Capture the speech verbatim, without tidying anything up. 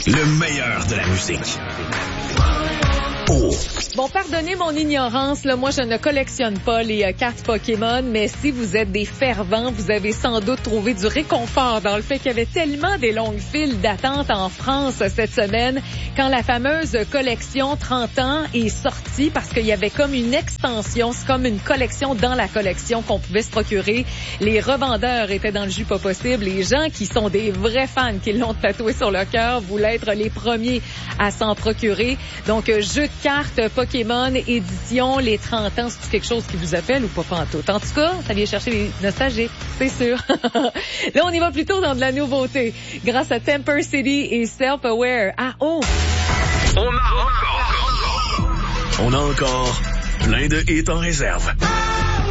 Le meilleur de la musique. Oh. Bon, pardonnez mon ignorance, là, moi je ne collectionne pas les euh, cartes Pokémon, mais si vous êtes des fervents, vous avez sans doute trouvé du réconfort dans le fait qu'il y avait tellement des longues files d'attente en France cette semaine quand la fameuse collection trente ans est sortie parce qu'il y avait comme une extension, c'est comme une collection dans la collection qu'on pouvait se procurer. Les revendeurs étaient dans le jus pas possible. Les gens qui sont des vrais fans, qui l'ont tatoué sur le cœur, voulaient être les premiers à s'en procurer. Donc, jeu de cartes Pokémon édition les trente ans, c'est quelque chose qui vous appelle ou pas pantoute? En tout cas, ça vient chercher les nostalgiques, c'est sûr. Là, on y va plutôt dans de la nouveauté. Grâce à Temper City et Self-Aware. Ah, oh! On a encore, on a encore plein de hits en réserve.